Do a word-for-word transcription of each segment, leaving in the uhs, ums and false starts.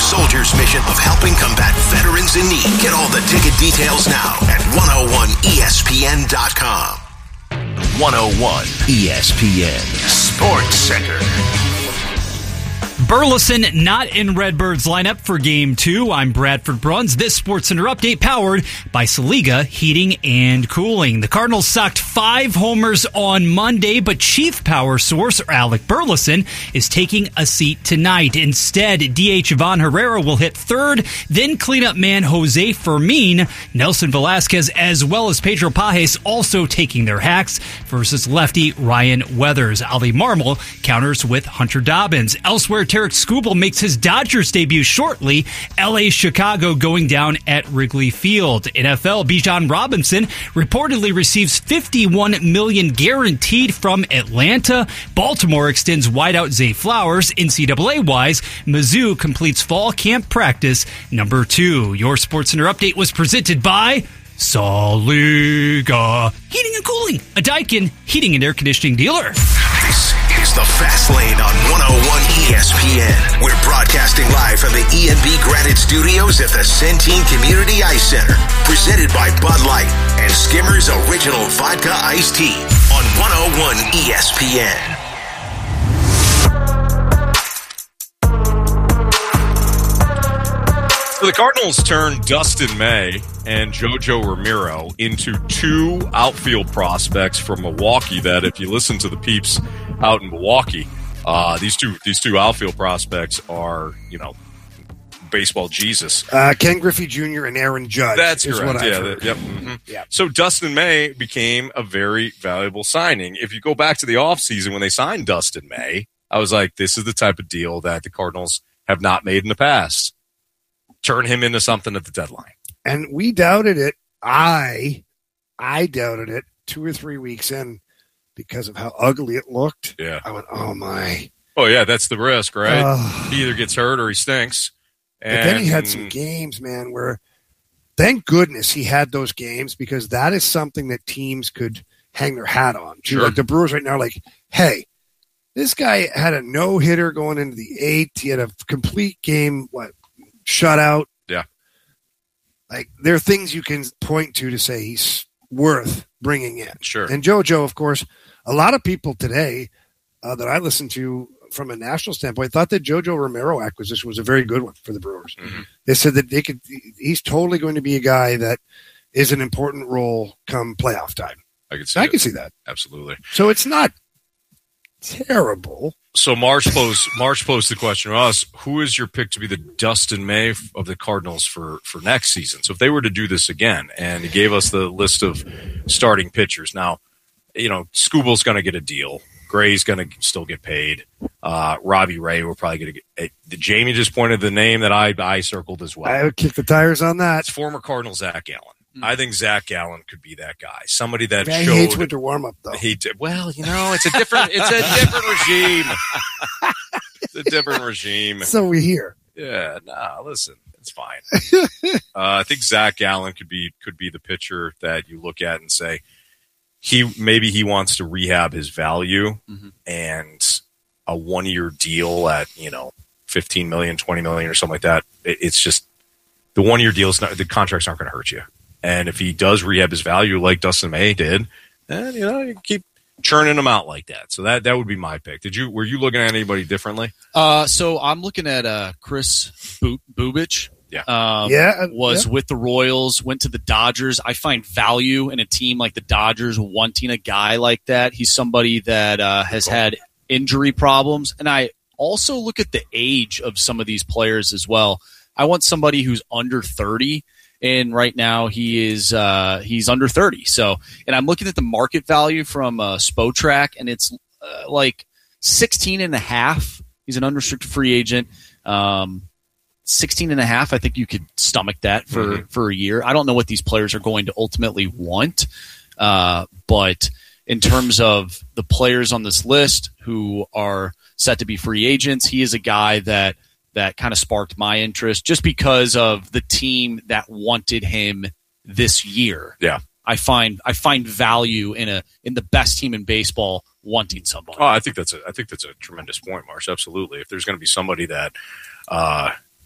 Super Soldiers mission of helping combat veterans in need. Get all the ticket details now at one oh one E S P N dot com. one oh one E S P N Sports Center. Burleson not in Redbirds lineup for Game two. I'm Bradford Bruns. This Sports Center update powered by Saliga Heating and Cooling. The Cardinals socked five homers on Monday, but chief power source Alec Burleson is taking a seat tonight. Instead, D H Ivan Herrera will hit third, then cleanup man Jose Fermin, Nelson Velasquez, as well as Pedro Pajes also taking their hacks versus lefty Ryan Weathers. Ali Marmol counters with Hunter Dobbins. Elsewhere, Tarek Skubal makes his Dodgers debut shortly. L A Chicago going down at Wrigley Field. N F L, Bijan Robinson reportedly receives fifty-one million dollars guaranteed from Atlanta. Baltimore extends wideout Zay Flowers. N C double A-wise, Mizzou completes fall camp practice number two. Your SportsCenter update was presented by Saliga Heating and Cooling, a Daikin heating and air conditioning dealer. This is the Fast Lane on one oh one E S P N. We're broadcasting live from the E and B Granite Studios at the Centene Community Ice Center. Presented by Bud Light and Skimmer's Original Vodka Iced Tea on one oh one E S P N. So the Cardinals turned Dustin May and JoJo Romero into two outfield prospects from Milwaukee that, if you listen to the peeps out in Milwaukee, uh, these two these two outfield prospects are, you know, baseball Jesus. Uh, Ken Griffey Junior and Aaron Judge. That's is correct. What I've yeah, heard. that, yep. Mm-hmm. Yeah. So Dustin May became a very valuable signing. If you go back to the offseason when they signed Dustin May, I was like, this is the type of deal that the Cardinals have not made in the past. Turn him into something at the deadline. And we doubted it. I, I doubted it two or three weeks in because of how ugly it looked. Yeah. I went, oh my. Oh yeah, that's the risk, right? Uh, he either gets hurt or he stinks. And but then he had some games, man, where thank goodness he had those games, because that is something that teams could hang their hat on. Sure. Like the Brewers right now, like, hey, this guy had a no-hitter going into the eighth. He had a complete game, what, shutout. Yeah. Like, there are things you can point to to say he's worth bringing in. Sure. And JoJo, of course, a lot of people today uh, that I listened to from a national standpoint thought that JoJo Romero acquisition was a very good one for the Brewers. Mm-hmm. They said that they could. He's totally going to be a guy that is an important role come playoff time. I can see I it. can see that. Absolutely. So it's not terrible. So Marsh posed, Marsh posed the question to us, who is your pick to be the Dustin May of the Cardinals for, for next season? So if they were to do this again, and he gave us the list of starting pitchers. Now, you know, Skubal's going to get a deal. Gray's going to still get paid. Uh, Robbie Ray will probably get a get. Uh, Jamie just pointed the name that I, I circled as well. I would kick the tires on that. It's former Cardinal Zach Gallen. Mm. I think Zach Gallen could be that guy. Somebody that Man, showed. He hates winter warm-up, though. He did, well, you know, it's a different, it's a different regime. It's a different regime. So we hear. Yeah, nah, listen, it's fine. uh, I think Zach Gallen could be could be the pitcher that you look at and say, he maybe he wants to rehab his value, mm-hmm. and a one year deal at, you know, fifteen million, twenty million or something like that. It, it's just the one year deal is not, the contracts aren't going to hurt you. And if he does rehab his value like Dustin May did, then, you know, you keep churning him out like that. So that, that would be my pick. Did you, were you looking at anybody differently? Uh, so I'm looking at, uh, Chris Bu- Bubich. Yeah. Um, yeah. Was yeah. with the Royals, went to the Dodgers. I find value in a team like the Dodgers wanting a guy like that. He's somebody that, uh, has cool. had injury problems. And I also look at the age of some of these players as well. I want somebody who's under thirty. And right now he is uh, he's under thirty. So, and I'm looking at the market value from uh, Spotrac, and it's uh, like sixteen and a half. He's an unrestricted free agent. Um, sixteen and a half. I think you could stomach that for, mm-hmm. for a year. I don't know what these players are going to ultimately want. Uh, but in terms of the players on this list who are set to be free agents, he is a guy that, that kind of sparked my interest just because of the team that wanted him this year. Yeah. I find I find value in a in the best team in baseball wanting somebody. Oh, I think that's a I think that's a tremendous point, Marsh. Absolutely. If there's going to be somebody that uh,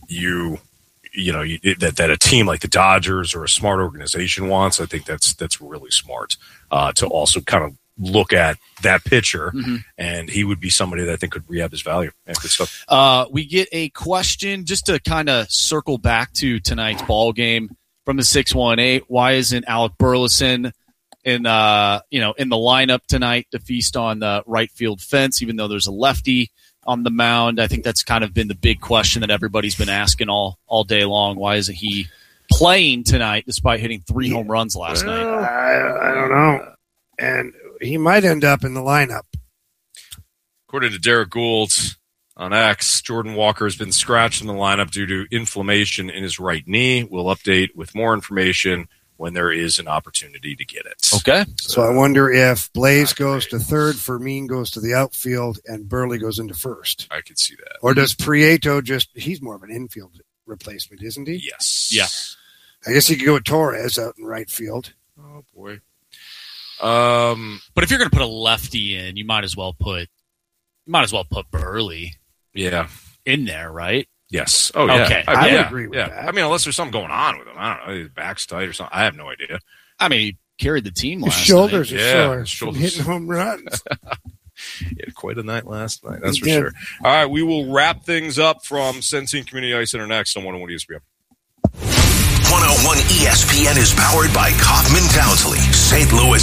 you you know you, that that a team like the Dodgers or a smart organization wants. I think that's that's really smart uh, to also kind of look at that pitcher, mm-hmm. and he would be somebody that I think could rehab his value. And good stuff. Uh, we get a question just to kind of circle back to tonight's ball game from the six one eight. Why isn't Alec Burleson in uh you know in the lineup tonight to feast on the right field fence, even though there's a lefty on the mound? I think that's kind of been the big question that everybody's been asking all all day long. Why isn't he playing tonight despite hitting three home runs last well, night? I, I don't know. And he might end up in the lineup. According to Derek Gould on X, Jordan Walker has been scratched in the lineup due to inflammation in his right knee. We'll update with more information when there is an opportunity to get it. Okay. So, so I wonder if Blaze goes to third, Fermin goes to the outfield, and Burley goes into first. I could see that. Or does Prieto just – he's more of an infield replacement, isn't he? Yes. Yeah. I guess he could go with Torres out in right field. Oh, boy. Um, but if you're going to put a lefty in, you might as well put you might as well put Burley yeah. in there, right? Yes. Oh, yeah. Okay. I, I yeah, would agree with yeah. that. I mean, unless there's something going on with him. I don't know. His back's tight or something. I have no idea. I mean, he carried the team His last shoulders night. are Yeah, sore his from shoulders. hitting home runs. He had quite a night last night. That's He for did. sure. All right. We will wrap things up from Centene Community Ice Center next on one oh one E S P N. one oh one E S P N is powered by Kaufman Townsley, Saint Louis